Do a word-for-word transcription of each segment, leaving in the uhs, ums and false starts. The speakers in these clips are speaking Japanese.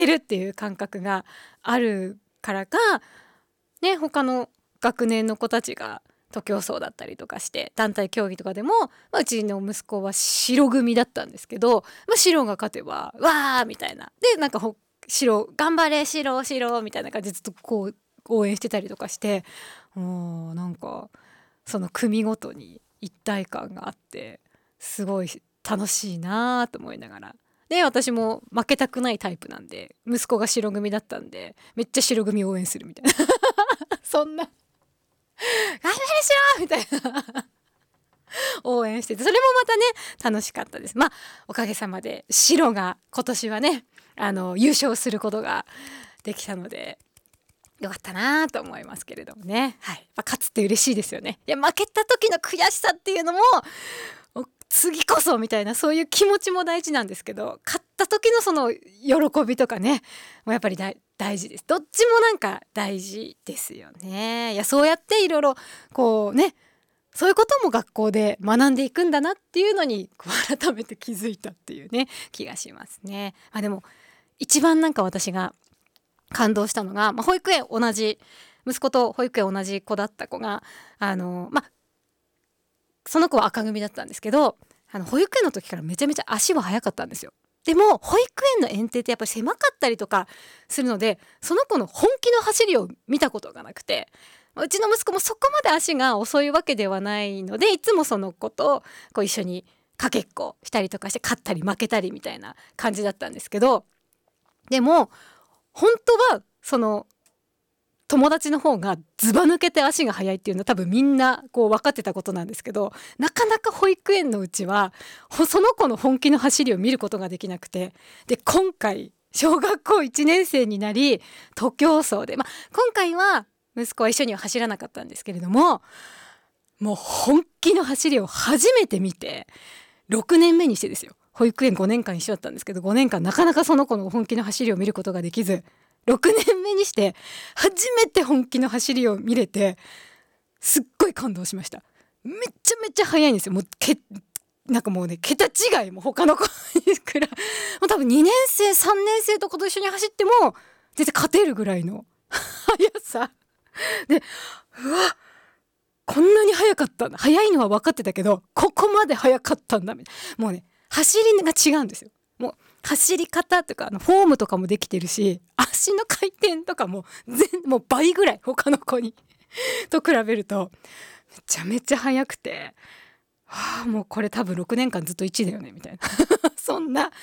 いるっていう感覚があるからかね、他の学年の子たちが徒競走だったりとかして団体競技とかでも、まあ、うちの息子は白組だったんですけど、まあ、白が勝てばわーみたいなで、なんかほ白頑張れ白白みたいな感じでずっとこう応援してたりとかして、もうなんかその組ごとに一体感があってすごい楽しいなと思いながら、で私も負けたくないタイプなんで息子が白組だったんでめっちゃ白組応援するみたいなそんな頑張れしろみたいな応援してて、それもまたね楽しかったです。まあおかげさまで白が今年はねあの優勝することができたのでよかったなと思いますけれどもね、はい、まあ、勝つって嬉しいですよね。いや負けた時の悔しさっていうのも次こそみたいなそういう気持ちも大事なんですけど、勝った時のその喜びとかねもうやっぱり大大事です。どっちもなんか大事ですよね。いやそうやっていろいろこうねそういうことも学校で学んでいくんだなっていうのにこう改めて気づいたっていうね気がしますね。まあ、でも一番なんか私が感動したのが、まあ、保育園同じ息子と保育園同じ子だった子があのまあその子は赤組だったんですけど、あの保育園の時からめちゃめちゃ足は速かったんですよ。でも保育園の園庭ってやっぱり狭かったりとかするのでその子の本気の走りを見たことがなくて、うちの息子もそこまで足が遅いわけではないのでいつもその子とこう一緒にかけっこしたりとかして勝ったり負けたりみたいな感じだったんですけど、でも本当はその友達の方がずば抜けて足が速いっていうのは多分みんなこう分かってたことなんですけど、なかなか保育園のうちはその子の本気の走りを見ることができなくて、で今回小学校いちねん生になり徒競走で、まあ、今回は息子は一緒には走らなかったんですけれども、もう本気の走りを初めて見てろくねんめにしてですよ、保育園ごねんかん一緒だったんですけどごねんかんなかなかその子の本気の走りを見ることができず、ろくねんめにして初めて本気の走りを見れてすっごい感動しました。めちゃめちゃ速いんですよ。もうけなんかもうね桁違いも他の子にくらいもう多分にねん生さんねん生とかと一緒に走っても全然勝てるぐらいの速さで、うわこんなに速かったんだ、速いのは分かってたけどここまで速かったんだみたいな、もうね走りが違うんですよ。もう走り方とかあのフォームとかもできてるし足の回転とかも全もう倍ぐらい他の子にと比べるとめちゃめちゃ速くて、はあ、もうこれ多分ろくねんかんずっといちいだよねみたいなそんな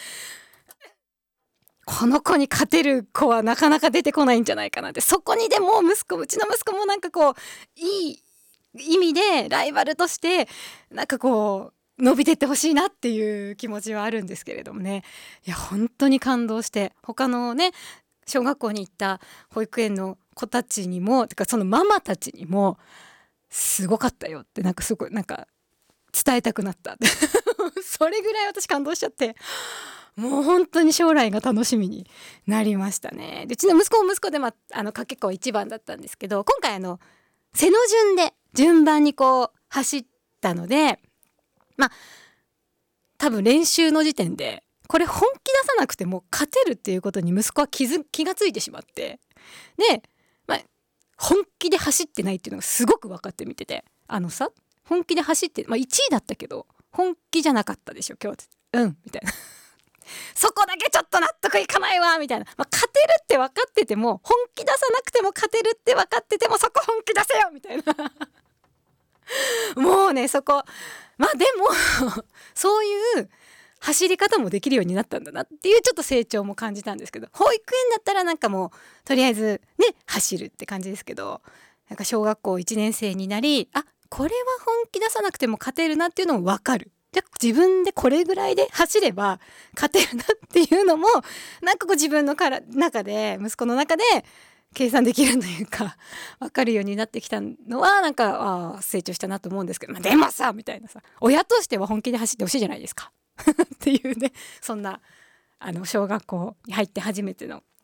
この子に勝てる子はなかなか出てこないんじゃないかなって、そこにでも息子うちの息子もなんかこういい意味でライバルとしてなんかこう伸びてってほしいなっていう気持ちはあるんですけれどもね。いや本当に感動して他のね小学校に行った保育園の子たちにもてかそのママたちにもすごかったよってなんかすごいなんか伝えたくなったそれぐらい私感動しちゃってもう本当に将来が楽しみになりましたね。でうちの息子も息子で、まあ、あのかけっこはいちばんだったんですけど今回あの背の順で順番にこう走ったのでまあ多分練習の時点でこれ本気出さなくても勝てるっていうことに息子は気づ気がついてしまって、で、まあ、本気で走ってないっていうのがすごく分かって見てて、あのさ本気で走って、まあ、いちいだったけど本気じゃなかったでしょ今日うんみたいなそこだけちょっと納得いかないわみたいな、まあ、勝てるって分かってても本気出さなくても勝てるって分かっててもそこ本気出せよみたいなもうねそこまあでもそういう走り方もできるようになったんだなっていうちょっと成長も感じたんですけど、保育園だったらなんかもうとりあえずね走るって感じですけど、なんか小学校いちねん生になりあこれは本気出さなくても勝てるなっていうのも分かる、じゃ自分でこれぐらいで走れば勝てるなっていうのもなんかこう自分のから中で息子の中で計算できるというか分かるようになってきたのはなんかあ成長したなと思うんですけど、まあ、でもさみたいなさ親としては本気で走ってほしいじゃないですかっていうね、そんなあの小学校に入って初めての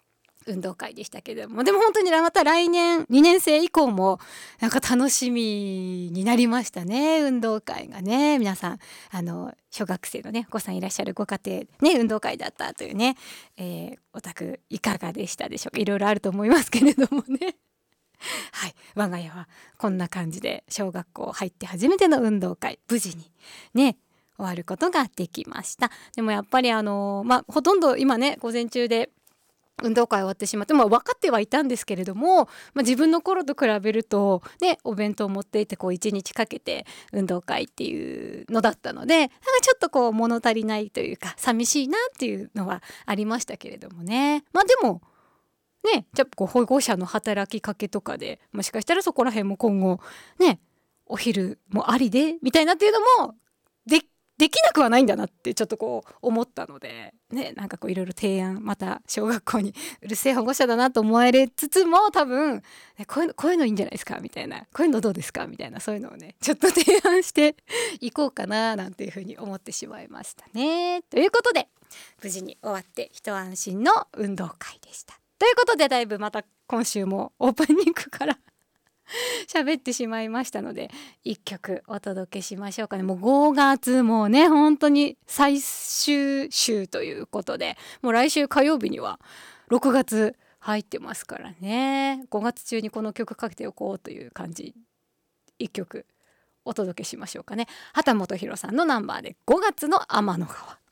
運動会でしたけれども、でも本当にまた来年にねん生以降もなんか楽しみになりましたね、運動会がね。皆さんあの小学生のねお子さんいらっしゃるご家庭ね、運動会だったというね、えー、お宅いかがでしたでしょうか。いろいろあると思いますけれどもねはい、我が家はこんな感じで小学校入って初めての運動会無事にね終わることができました。でもやっぱりあのまあほとんど今ね午前中で運動会終わってしまって、まあ、分かってはいたんですけれども、まあ、自分の頃と比べるとねお弁当を持っていてこういちにちかけて運動会っていうのだったので、なんかちょっとこう物足りないというか寂しいなっていうのはありましたけれどもね。まあでもね、じゃあこう保護者の働きかけとかでもしかしたらそこら辺も今後ねお昼もありでみたいなっていうのもでできなくはないんだなってちょっとこう思ったのでね、なんかこういろいろ提案また小学校にうるせえ保護者だなと思われつつも多分、ね、こういうのこういうのいいんじゃないですかみたいな、こういうのどうですかみたいな、そういうのをねちょっと提案していこうかななんていうふうに思ってしまいましたね。ということで無事に終わって一安心の運動会でした。ということでだいぶまた今週もオープニングから喋ってしまいましたのでいっきょくお届けしましょうかね。もうごがつもね本当に最終週ということで、もう来週火曜日にはろくがつ入ってますからね。ごがつ中にこの曲かけておこうという感じ、いっきょくお届けしましょうかね。秦基博さんのナンバーでごがつの天の川。